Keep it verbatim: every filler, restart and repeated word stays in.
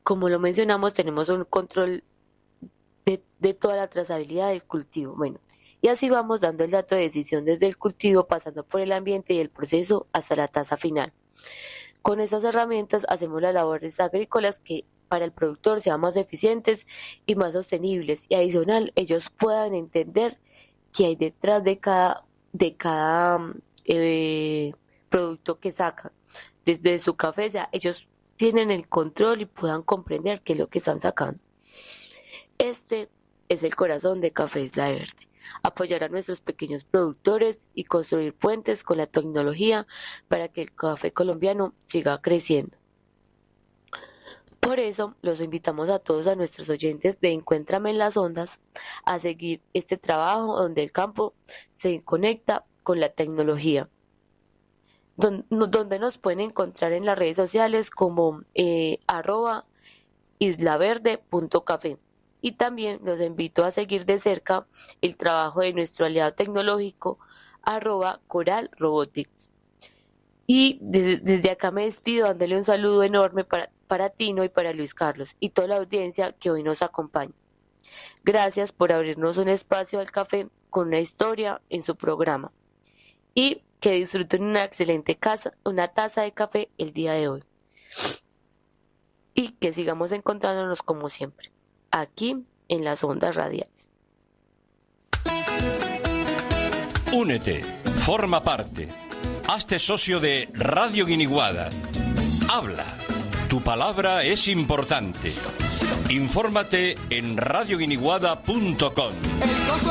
como lo mencionamos, tenemos un control de, de toda la trazabilidad del cultivo. Bueno, y así vamos dando el dato de decisión desde el cultivo, pasando por el ambiente y el proceso hasta la tasa final. Con estas herramientas hacemos las labores agrícolas que para el productor sean más eficientes y más sostenibles, y adicional ellos puedan entender qué hay detrás de cada, de cada eh, producto que sacan. Desde su café, ya ellos tienen el control y puedan comprender qué es lo que están sacando. Este es el corazón de Café Isla Verde: apoyar a nuestros pequeños productores y construir puentes con la tecnología para que el café colombiano siga creciendo. Por eso los invitamos a todos, a nuestros oyentes de Encuéntrame en las Ondas, a seguir este trabajo donde el campo se conecta con la tecnología, donde nos pueden encontrar en las redes sociales como eh, arroba islaverde punto café. Y también los invito a seguir de cerca el trabajo de nuestro aliado tecnológico, arroba Coral Robotics. Y desde, desde acá me despido dándole un saludo enorme para, para Tino y para Luis Carlos y toda la audiencia que hoy nos acompaña. Gracias por abrirnos un espacio al café con una historia en su programa. Y que disfruten una excelente casa, una taza de café el día de hoy. Y que sigamos encontrándonos como siempre, aquí en las ondas radiales. Únete, forma parte, hazte socio de Radio Guiniguada. Habla, tu palabra es importante. Infórmate en radio guiniguada punto com.